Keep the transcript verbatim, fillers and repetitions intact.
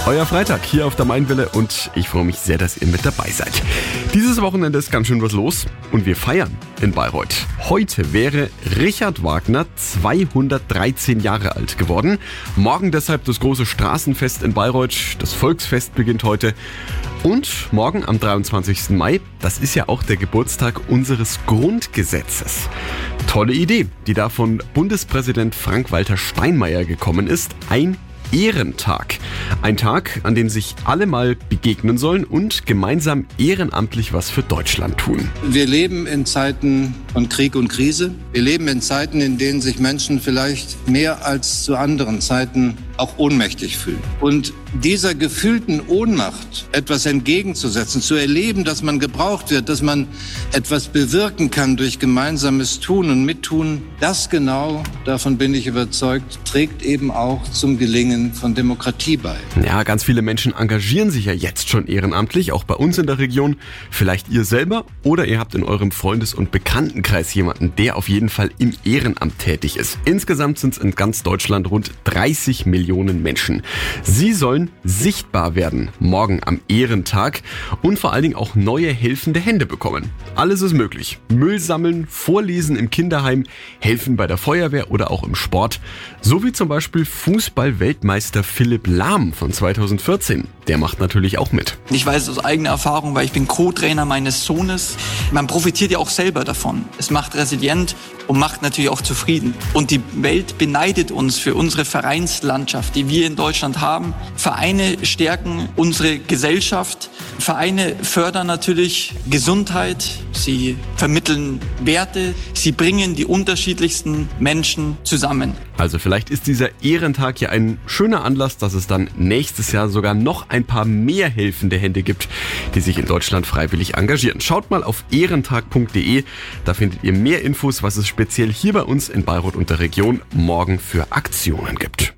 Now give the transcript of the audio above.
Euer Freitag hier auf der Mainwelle und ich freue mich sehr, dass ihr mit dabei seid. Dieses Wochenende ist ganz schön was los und wir feiern in Bayreuth. Heute wäre Richard Wagner zweihundertdreizehn Jahre alt geworden. Morgen deshalb das große Straßenfest in Bayreuth. Das Volksfest beginnt heute. Und morgen am dreiundzwanzigsten Mai, das ist ja auch der Geburtstag unseres Grundgesetzes. Tolle Idee, die da von Bundespräsident Frank-Walter Steinmeier gekommen ist. Ein Ehrentag. Ein Tag, an dem sich alle mal begegnen sollen und gemeinsam ehrenamtlich was für Deutschland tun. Wir leben in Zeiten von Krieg und Krise. Wir leben in Zeiten, in denen sich Menschen vielleicht mehr als zu anderen Zeiten auch ohnmächtig fühlen. Und dieser gefühlten Ohnmacht etwas entgegenzusetzen, zu erleben, dass man gebraucht wird, dass man etwas bewirken kann durch gemeinsames Tun und Mittun, das genau, davon bin ich überzeugt, trägt eben auch zum Gelingen von Demokratie bei. Ja, ganz viele Menschen engagieren sich ja jetzt schon ehrenamtlich, auch bei uns in der Region. Vielleicht ihr selber oder ihr habt in eurem Freundes- und Bekanntenkreis jemanden, der auf jeden Fall im Ehrenamt tätig ist. Insgesamt sind es in ganz Deutschland rund dreißig Millionen Menschen. Sie sollen sichtbar werden morgen am Ehrentag und vor allen Dingen auch neue helfende Hände bekommen. Alles ist möglich. Müll sammeln, vorlesen im Kinderheim, helfen bei der Feuerwehr oder auch im Sport. So wie zum Beispiel Fußball-Weltmeister Philipp Lahm von zweitausendvierzehn. Der macht natürlich auch mit. Ich weiß es aus eigener Erfahrung, weil ich bin Co-Trainer meines Sohnes. Man profitiert ja auch selber davon. Es macht resilient und macht natürlich auch zufrieden. Und die Welt beneidet uns für unsere Vereinslandschaft, die wir in Deutschland haben. Vereine stärken unsere Gesellschaft. Vereine fördern natürlich Gesundheit. Sie vermitteln Werte. Sie bringen die unterschiedlichsten Menschen zusammen. Also vielleicht ist dieser Ehrentag ja ein schöner Anlass, dass es dann nächstes Jahr sogar noch ein paar mehr helfende Hände gibt, die sich in Deutschland freiwillig engagieren. Schaut mal auf ehrentag punkt de, da findet ihr mehr Infos, was es speziell hier bei uns in Bayreuth und der Region morgen für Aktionen gibt.